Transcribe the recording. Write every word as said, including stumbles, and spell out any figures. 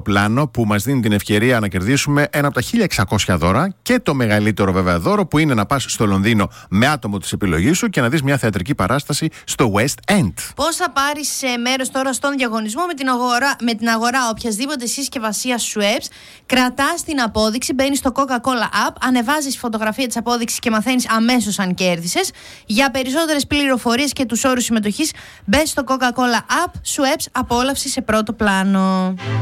πλάνο που μας δίνει την ευκαιρία να κερδίσουμε ένα από τα χίλια εξακόσια δώρα και το μεγαλύτερο βέβαια δώρο που είναι να πας στο Λονδίνο με άτομο της επιλογής σου και να δεις μια θεατρική παράσταση στο West End. Πώς θα πάρεις μέρος τώρα στον διαγωνισμό με την αγορά, με την αγορά οποιασδήποτε συσκευασία Schweppes? Κρατάς την απόδειξη, μπαίνεις στο Coca-Cola App, ανεβάζεις φωτογραφία της απόδειξης και μαθαίνεις αμέσως αν κέρδισες. Για περισσότερες πληροφορίες και τους όρους συμμετοχής μπες στο Coca-Cola App. Schweppes, απόλαυση σε πρώτο πλάνο.